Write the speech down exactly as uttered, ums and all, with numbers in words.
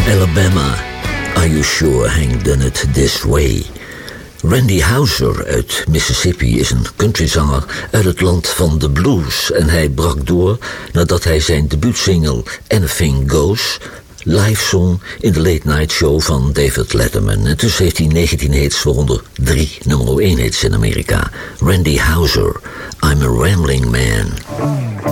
Alabama, are you sure Hank done it this way? Randy Houser uit Mississippi is een countryzanger uit het land van de blues en hij brak door nadat hij zijn debuutsingle Anything Goes live zong in de late night show van David Letterman. En tussen heeft hij negentien hits, waaronder drie nummer één hits in Amerika. Randy Houser, I'm a Rambling Man.